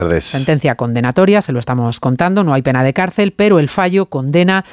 Sentencia condenatoria, se lo estamos contando, no hay pena de cárcel, pero el fallo condena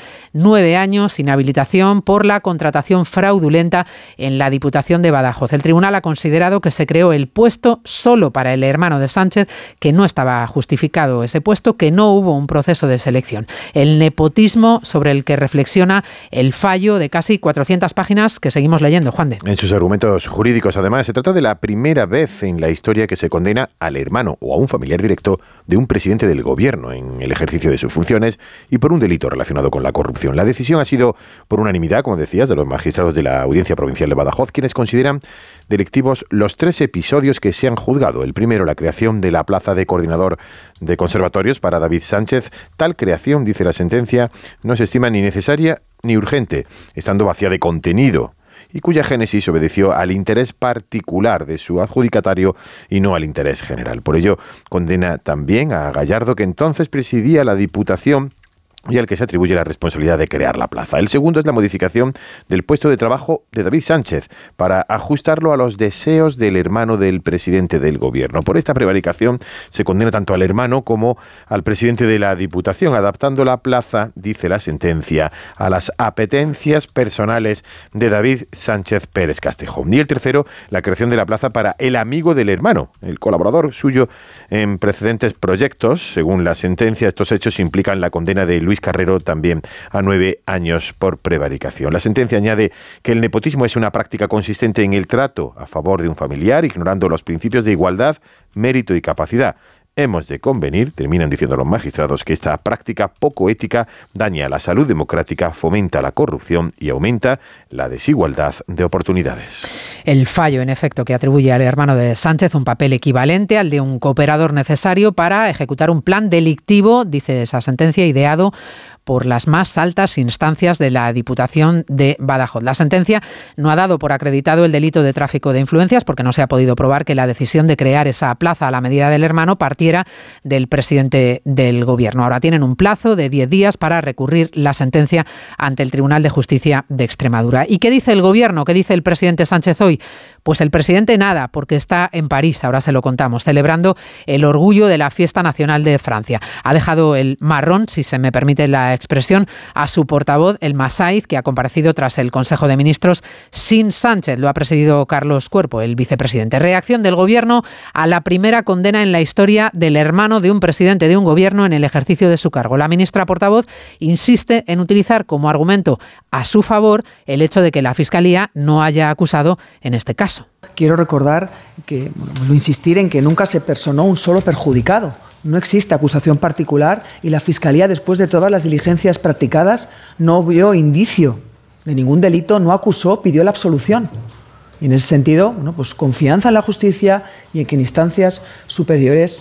9 años inhabilitación por la contratación fraudulenta en la Diputación de Badajoz. El tribunal ha considerado que se creó el puesto solo para el hermano de Sánchez, que no estaba justificado ese puesto, que no hubo un proceso de selección. El nepotismo sobre el que reflexiona el fallo de casi 400 páginas que seguimos leyendo, Juan de. En sus argumentos jurídicos, además, se trata de la primera vez en la historia que se condena al hermano o a un familiar directo de un presidente del gobierno en el ejercicio de sus funciones y por un delito relacionado con la corrupción. La decisión ha sido por unanimidad, como decías, de los magistrados de la Audiencia Provincial de Badajoz, quienes consideran delictivos los 3 episodios que se han juzgado. El primero, la creación de la plaza de coordinador de conservatorios para David Sánchez. Tal creación, dice la sentencia, no se estima ni necesaria ni urgente, estando vacía de contenido, y cuya génesis obedeció al interés particular de su adjudicatario y no al interés general. Por ello, condena también a Gallardo, que entonces presidía la Diputación y al que se atribuye la responsabilidad de crear la plaza. El segundo es la modificación del puesto de trabajo de David Sánchez para ajustarlo a los deseos del hermano del presidente del gobierno. Por esta prevaricación se condena tanto al hermano como al presidente de la Diputación, adaptando la plaza, dice la sentencia, a las apetencias personales de David Sánchez Pérez Castejón. Y el tercero, la creación de la plaza para el amigo del hermano, el colaborador suyo en precedentes proyectos. Según la sentencia, estos hechos implican la condena de Luis Carrero también a 9 años por prevaricación. La sentencia añade que el nepotismo es una práctica consistente en el trato a favor de un familiar, ignorando los principios de igualdad, mérito y capacidad. Hemos de convenir, terminan diciendo los magistrados, que esta práctica poco ética daña la salud democrática, fomenta la corrupción y aumenta la desigualdad de oportunidades. El fallo, en efecto, que atribuye al hermano de Sánchez un papel equivalente al de un cooperador necesario para ejecutar un plan delictivo, dice esa sentencia, ideado por las más altas instancias de la Diputación de Badajoz. La sentencia no ha dado por acreditado el delito de tráfico de influencias porque no se ha podido probar que la decisión de crear esa plaza a la medida del hermano partiera del presidente del gobierno. Ahora tienen un plazo de 10 días para recurrir la sentencia ante el Tribunal de Justicia de Extremadura. ¿Y qué dice el gobierno? ¿Qué dice el presidente Sánchez hoy? Pues el presidente nada, porque está en París, ahora se lo contamos, celebrando el orgullo de la Fiesta Nacional de Francia. Ha dejado el marrón, si se me permite la expresión, a su portavoz, el Massaid, que ha comparecido tras el Consejo de Ministros sin Sánchez. Lo ha presidido Carlos Cuerpo, el vicepresidente. Reacción del gobierno a la primera condena en la historia del hermano de un presidente de un gobierno en el ejercicio de su cargo. La ministra portavoz insiste en utilizar como argumento a su favor el hecho de que la Fiscalía no haya acusado en este caso. Quiero recordar que, insistir en que nunca se personó un solo perjudicado. No existe acusación particular y la Fiscalía, después de todas las diligencias practicadas, no vio indicio de ningún delito, no acusó, pidió la absolución. Y en ese sentido, pues confianza en la justicia y en que en instancias superiores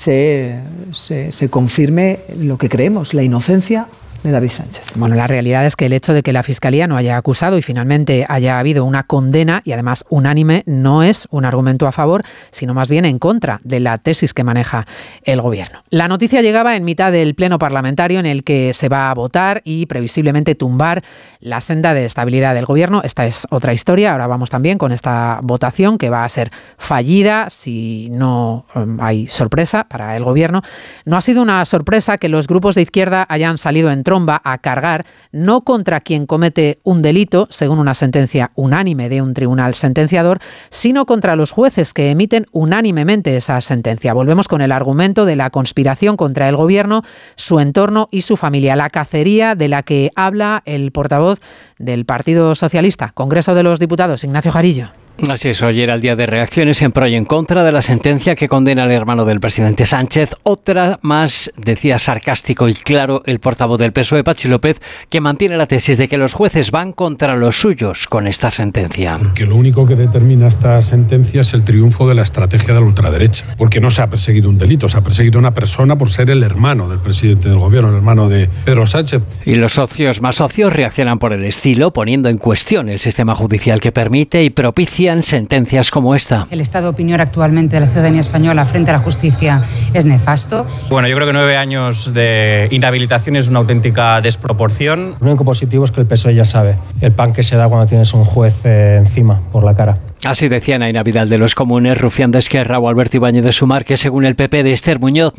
se confirme lo que creemos, la inocencia de David Sánchez. Bueno, la realidad es que el hecho de que la Fiscalía no haya acusado y finalmente haya habido una condena, y además unánime, no es un argumento a favor, sino más bien en contra de la tesis que maneja el gobierno. La noticia llegaba en mitad del pleno parlamentario en el que se va a votar y previsiblemente tumbar la senda de estabilidad del gobierno. Esta es otra historia. Ahora vamos también con esta votación que va a ser fallida si no hay sorpresa para el gobierno. No ha sido una sorpresa que los grupos de izquierda hayan salido en tromba a cargar no contra quien comete un delito, según una sentencia unánime de un tribunal sentenciador, sino contra los jueces que emiten unánimemente esa sentencia. Volvemos con el argumento de la conspiración contra el gobierno, su entorno y su familia, la cacería de la que habla el portavoz del Partido Socialista, Congreso de los Diputados, Ignacio Jarillo. Así es, hoy era el día de reacciones en pro y en contra de la sentencia que condena al hermano del presidente Sánchez. Otra más, decía sarcástico y claro el portavoz del PSOE, Patxi López, que mantiene la tesis de que los jueces van contra los suyos con esta sentencia. Porque lo único que determina esta sentencia es el triunfo de la estrategia de la ultraderecha. Porque no se ha perseguido un delito, se ha perseguido una persona por ser el hermano del presidente del gobierno, el hermano de Pedro Sánchez. Y los socios más socios reaccionan por el estilo, poniendo en cuestión el sistema judicial que permite y propicia sentencias como esta. El estado de opinión actualmente de la ciudadanía española frente a la justicia es nefasto. Bueno, yo creo que 9 años de inhabilitación es una auténtica desproporción. Lo único positivo es que el PSOE ya sabe el pan que se da cuando tienes un juez encima por la cara. Así decía Naina Vidal de los Comunes, Rufián de Esquerra o Alberto Ibáñez de Sumar, que según el PP de Esther Muñoz